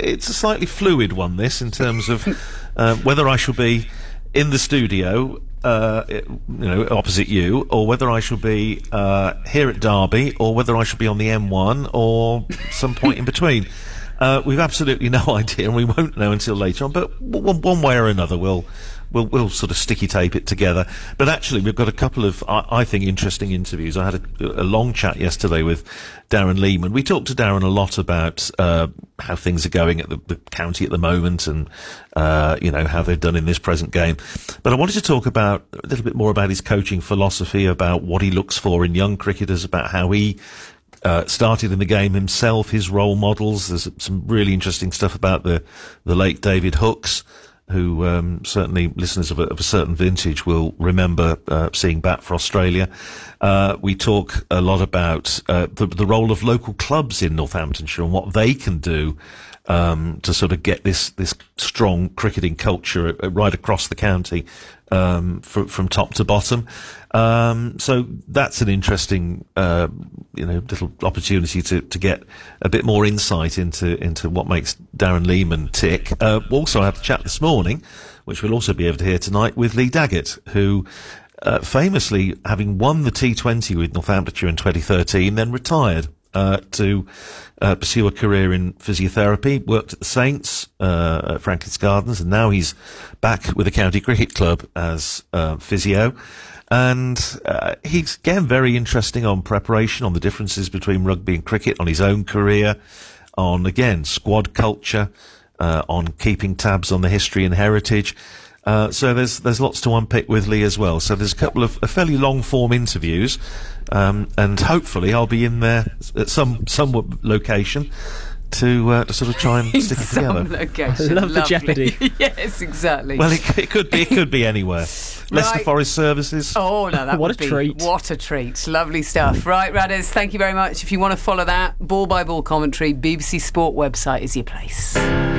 it's a slightly fluid one, this, in terms of whether I shall be in the studio, opposite you, or whether I shall be here at Derby, or whether I shall be on the M1, or some point in between. We've absolutely no idea, and we won't know until later on. But one way or another, we'll sort of sticky tape it together. But actually, we've got a couple of, I think, interesting interviews. I had a long chat yesterday with Darren Lehman. We talked to Darren a lot about how things are going at the county at the moment, and how they've done in this present game. But I wanted to talk about a little bit more about his coaching philosophy, about what he looks for in young cricketers, about how he started in the game himself, his role models. There's some really interesting stuff about the late David Hooks, who certainly listeners of a certain vintage will remember seeing bat for Australia. We talk a lot about the role of local clubs in Northamptonshire and what they can do to sort of get this strong cricketing culture right across the county, from top to bottom. So that's an interesting, little opportunity to get a bit more insight into what makes Darren Lehman tick. Also, I had a chat this morning, which we'll also be able to hear tonight, with Lee Daggett, who, famously having won the T20 with Northamptonshire in 2013, then retired to pursue a career in physiotherapy, worked at the Saints at Franklin's Gardens, and now he's back with the County Cricket Club as physio. And he's, again, very interesting on preparation, on the differences between rugby and cricket, on his own career, on, again, squad culture, on keeping tabs on the history and heritage. So there's lots to unpick with Lee as well. So there's a couple of fairly long-form interviews, and hopefully I'll be in there at some location to sort of try and stick it together. Location. Love the jeopardy. Yes, exactly. Well, it could be anywhere. Leicester Forest Services. Oh, no, that What a treat. What a treat. Lovely stuff. Right, Radders, thank you very much. If you want to follow that, ball by ball commentary, BBC Sport website is your place.